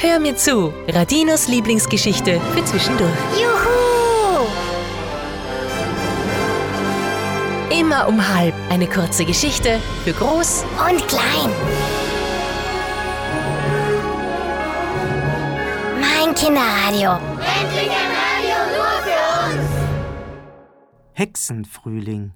Hör mir zu, Radinos Lieblingsgeschichte für zwischendurch. Juhu! Immer um 12:30 eine kurze Geschichte für groß Und klein. Mein Kinderradio. Endlich ein Radio nur für uns! Hexenfrühling.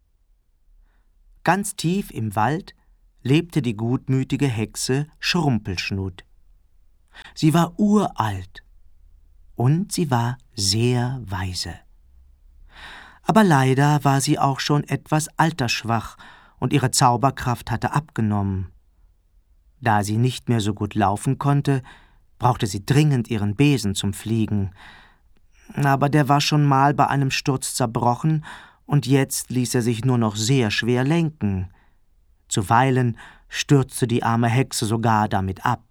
Ganz tief im Wald lebte die gutmütige Hexe Schrumpelschnut. Sie war uralt und sie war sehr weise. Aber leider war sie auch schon etwas altersschwach und ihre Zauberkraft hatte abgenommen. Da sie nicht mehr so gut laufen konnte, brauchte sie dringend ihren Besen zum Fliegen. Aber der war schon mal bei einem Sturz zerbrochen und jetzt ließ er sich nur noch sehr schwer lenken. Zuweilen stürzte die arme Hexe sogar damit ab.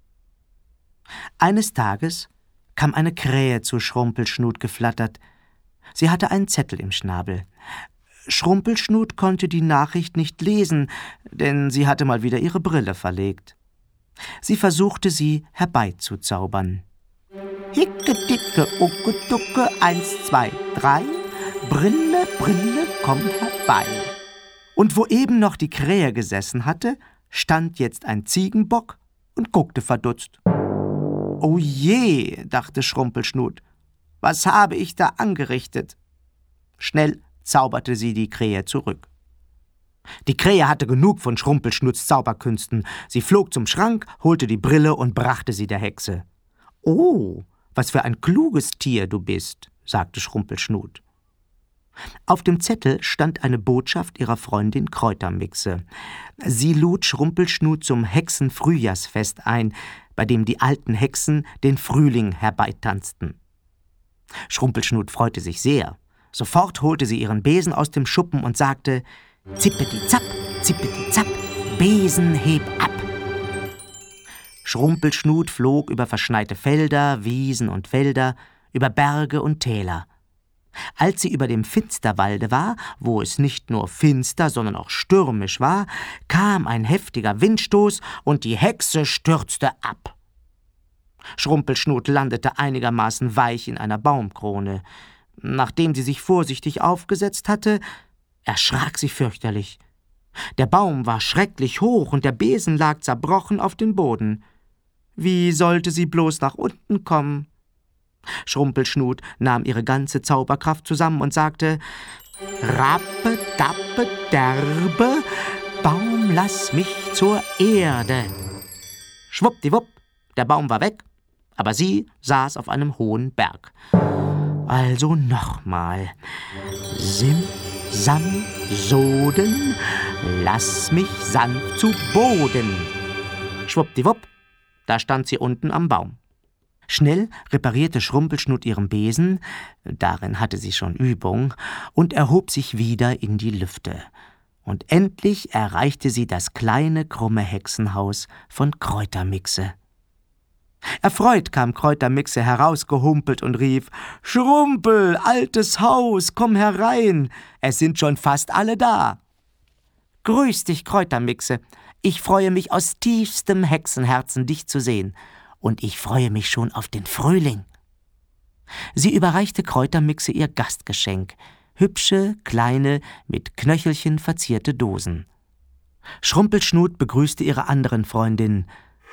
Eines Tages kam eine Krähe zu Schrumpelschnut geflattert. Sie hatte einen Zettel im Schnabel. Schrumpelschnut konnte die Nachricht nicht lesen, denn sie hatte mal wieder ihre Brille verlegt. Sie versuchte, sie herbeizuzaubern. Hicke, dicke, ucke, ducke, 1, 2, 3, Brille, Brille, komm herbei. Und wo eben noch die Krähe gesessen hatte, stand jetzt ein Ziegenbock und guckte verdutzt. »Oh je«, dachte Schrumpelschnut, »was habe ich da angerichtet?« Schnell zauberte sie die Krähe zurück. Die Krähe hatte genug von Schrumpelschnuts Zauberkünsten. Sie flog zum Schrank, holte die Brille und brachte sie der Hexe. »Oh, was für ein kluges Tier du bist«, sagte Schrumpelschnut. Auf dem Zettel stand eine Botschaft ihrer Freundin Kräutermixe. Sie lud Schrumpelschnut zum Hexenfrühjahrsfest ein, bei dem die alten Hexen den Frühling herbeitanzten. Schrumpelschnut freute sich sehr. Sofort holte sie ihren Besen aus dem Schuppen und sagte: »Zippeti-zapp, zippeti-zapp, Besen heb ab!« Schrumpelschnut flog über verschneite Felder, Wiesen und Wälder, über Berge und Täler. Als sie über dem Finsterwalde war, wo es nicht nur finster, sondern auch stürmisch war, kam ein heftiger Windstoß und die Hexe stürzte ab. Schrumpelschnut landete einigermaßen weich in einer Baumkrone. Nachdem sie sich vorsichtig aufgesetzt hatte, erschrak sie fürchterlich. Der Baum war schrecklich hoch und der Besen lag zerbrochen auf dem Boden. Wie sollte sie bloß nach unten kommen? Schrumpelschnut nahm ihre ganze Zauberkraft zusammen und sagte: »Rappe, dappe, derbe, Baum, lass mich zur Erde.« Schwuppdiwupp, der Baum war weg, aber sie saß auf einem hohen Berg. Also nochmal: Sim, sam, soden, lass mich sanft zu Boden. Schwuppdiwupp, da stand sie unten am Baum. Schnell reparierte Schrumpelschnut ihren Besen, darin hatte sie schon Übung, und erhob sich wieder in die Lüfte. Und endlich erreichte sie das kleine, krumme Hexenhaus von Kräutermixe. Erfreut kam Kräutermixe herausgehumpelt und rief: »Schrumpel, altes Haus, komm herein, es sind schon fast alle da.« »Grüß dich, Kräutermixe, ich freue mich aus tiefstem Hexenherzen, dich zu sehen. Und ich freue mich schon auf den Frühling.« Sie überreichte Kräutermixe ihr Gastgeschenk, hübsche, kleine, mit Knöchelchen verzierte Dosen. Schrumpelschnut begrüßte ihre anderen Freundinnen.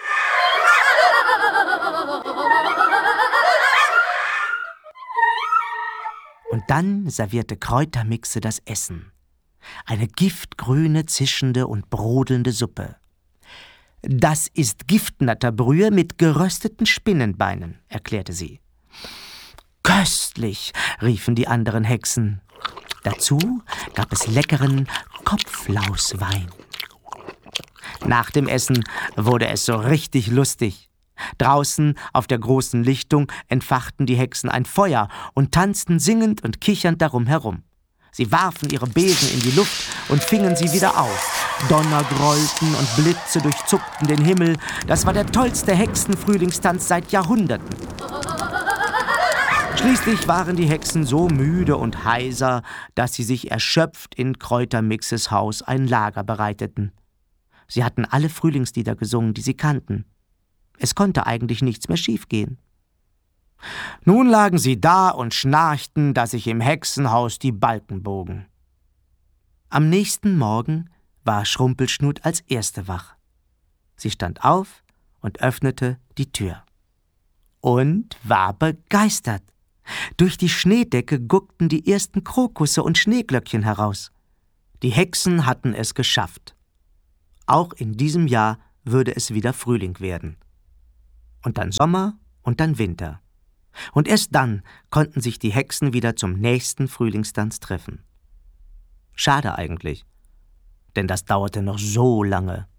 Und dann servierte Kräutermixe das Essen. Eine giftgrüne, zischende und brodelnde Suppe. »Das ist Giftnatterbrühe mit gerösteten Spinnenbeinen«, erklärte sie. »Köstlich«, riefen die anderen Hexen. Dazu gab es leckeren Kopflauswein. Nach dem Essen wurde es so richtig lustig. Draußen auf der großen Lichtung entfachten die Hexen ein Feuer und tanzten singend und kichernd darum herum. Sie warfen ihre Besen in die Luft und fingen sie wieder auf. Donner grollten und Blitze durchzuckten den Himmel. Das war der tollste Hexenfrühlingstanz seit Jahrhunderten. Schließlich waren die Hexen so müde und heiser, dass sie sich erschöpft in Kräutermixes Haus ein Lager bereiteten. Sie hatten alle Frühlingslieder gesungen, die sie kannten. Es konnte eigentlich nichts mehr schiefgehen. Nun lagen sie da und schnarchten, dass sich im Hexenhaus die Balken bogen. Am nächsten Morgen war Schrumpelschnut als Erste wach. Sie stand auf und öffnete die Tür. Und war begeistert. Durch die Schneedecke guckten die ersten Krokusse und Schneeglöckchen heraus. Die Hexen hatten es geschafft. Auch in diesem Jahr würde es wieder Frühling werden. Und dann Sommer und dann Winter. Und erst dann konnten sich die Hexen wieder zum nächsten Frühlingstanz treffen. Schade eigentlich, denn das dauerte noch so lange.